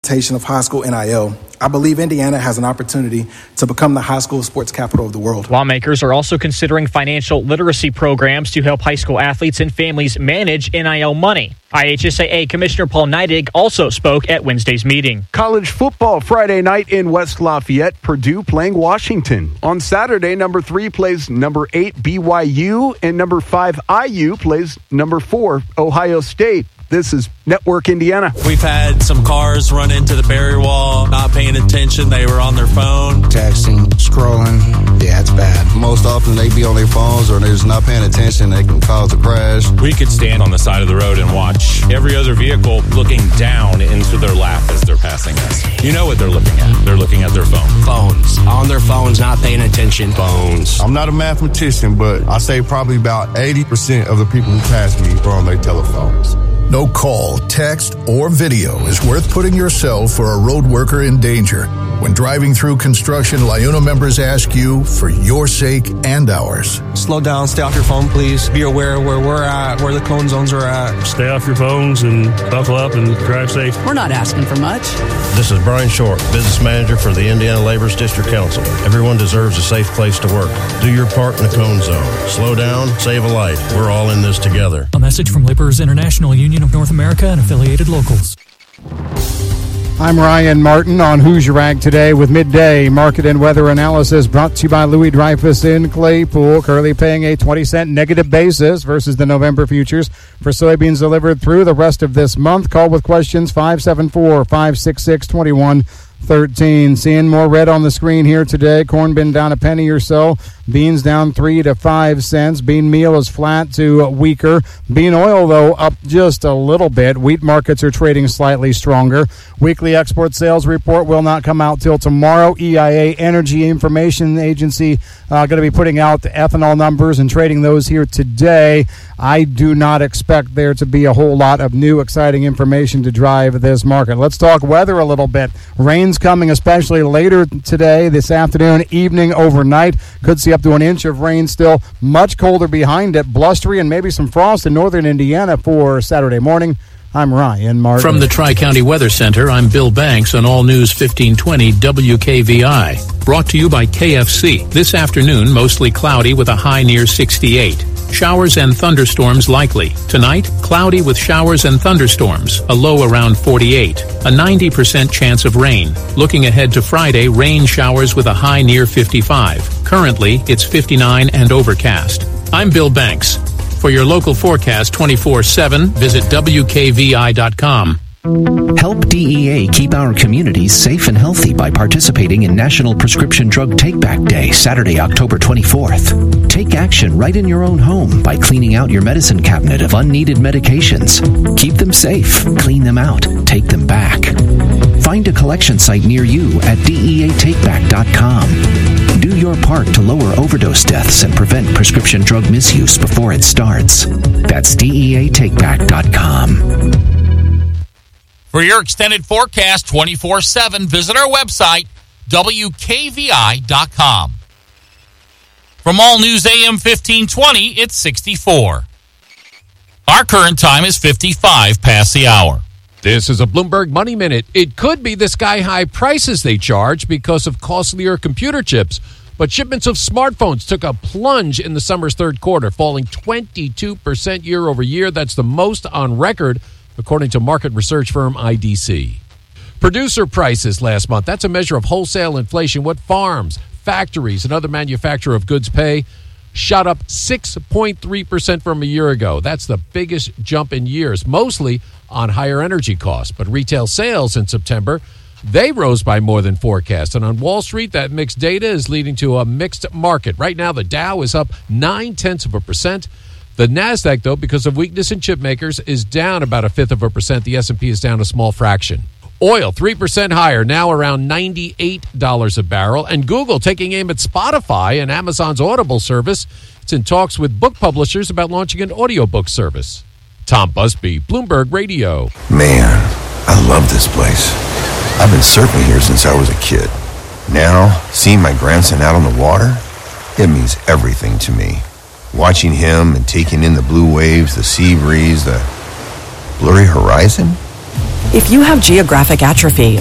Of high school NIL, I believe Indiana has an opportunity to become the high school sports capital of the world. Lawmakers are also considering financial literacy programs to help high school athletes and families manage NIL money. IHSAA Commissioner Paul Neidig also spoke at Wednesday's meeting. College football Friday night in West Lafayette, Purdue playing Washington. On Saturday, number 3 plays number 8 BYU, and number 5 IU plays number 4 Ohio State. This is Network Indiana. We've had some cars run into the barrier wall, not paying attention. They were on their phone. Texting, scrolling. Yeah, it's bad. Most often they be on their phones or they're just not paying attention. They can cause a crash. We could stand on the side of the road and watch every other vehicle looking down into their lap as they're passing us. You know what they're looking at. They're looking at their phone. Phones. On their phones, not paying attention. Phones. I'm not a mathematician, but I say probably about 80% of the people who pass me are on their telephones. No call, text, or video is worth putting yourself or a road worker in danger. When driving through construction, LIUNA members ask you for your sake and ours. Slow down, stay off your phone, please. Be aware where we're at, where the cone zones are at. Stay off your phones and buckle up and drive safe. We're not asking for much. This is Brian Short, business manager for the Indiana Laborers District Council. Everyone deserves a safe place to work. Do your part in the cone zone. Slow down, save a life. We're all in this together. A message from Laborers International Union of North America and affiliated locals. I'm Ryan Martin on Hoosier Ag Today with midday market and weather analysis brought to you by Louis Dreyfus in Claypool. Currently paying a 20-cent negative basis versus the November futures for soybeans delivered through the rest of this month. Call with questions 574-566-2113. Seeing more red on the screen here today. Corn been down a penny or so. Beans down 3 to 5 cents. Bean meal is flat to weaker. Bean oil, though, up just a little bit. Wheat markets are trading slightly stronger. Weekly export sales report will not come out till tomorrow. EIA, Energy Information Agency, going to be putting out the ethanol numbers and trading those here today. I do not expect there to be a whole lot of new exciting information to drive this market. Let's talk weather a little bit. Rain's coming especially later today, this afternoon, evening, overnight. Could see up to an inch of rain still. Much colder behind it. Blustery and maybe some frost in northern Indiana for Saturday morning. I'm Ryan Martin. From the Tri-County Weather Center, I'm Bill Banks on All News 1520 WKVI. Brought to you by KFC. This afternoon, mostly cloudy with a high near 68. Showers and thunderstorms likely. Tonight, cloudy with showers and thunderstorms, a low around 48. A 90% chance of rain. Looking ahead to Friday, rain showers with a high near 55. Currently, it's 59 and overcast. I'm Bill Banks. For your local forecast 24/7, visit WKVI.com. Help DEA keep our communities safe and healthy by participating in National Prescription Drug Take-Back Day, Saturday, October 24th. Take action right in your own home by cleaning out your medicine cabinet of unneeded medications. Keep them safe, clean them out, take them back. Find a collection site near you at DEATakeback.com. Do your part to lower overdose deaths and prevent prescription drug misuse before it starts. That's DEATakeback.com. For your extended forecast 24/7, visit our website, WKVI.com. From All News AM 1520, it's 64. Our current time is 55 past the hour. This is a Bloomberg Money Minute. It could be the sky-high prices they charge because of costlier computer chips. But shipments of smartphones took a plunge in the summer's third quarter, falling 22% year over year. That's the most on record, according to market research firm IDC. Producer prices last month, that's a measure of wholesale inflation, what farms, factories, and other manufacturer of goods pay, shot up 6.3% from a year ago. That's the biggest jump in years, mostly on higher energy costs. But retail sales in September, they rose by more than forecast. And on Wall Street, that mixed data is leading to a mixed market. Right now, the Dow is up 0.9%. The NASDAQ, though, because of weakness in chip makers, is down about 0.5%. The S&P is down a small fraction. Oil, 3% higher, now around $98 a barrel. And Google taking aim at Spotify and Amazon's Audible service. It's in talks with book publishers about launching an audiobook service. Tom Busby, Bloomberg Radio. Man, I love this place. I've been surfing here since I was a kid. Now, seeing my grandson out on the water, it means everything to me. Watching him and taking in the blue waves, the sea breeze, the blurry horizon, If you have geographic atrophy